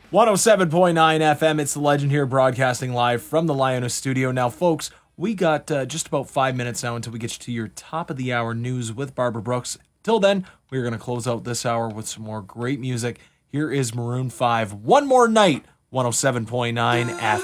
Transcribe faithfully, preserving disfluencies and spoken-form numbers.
one oh seven point nine F M, it's the Legend here broadcasting live from the Lioness studio. Now, folks, we got uh, just about five minutes now until we get you to your top of the hour news with Barbara Brooks. Till then, we're going to close out this hour with some more great music. Here is Maroon five, One More Night, one oh seven point nine F M.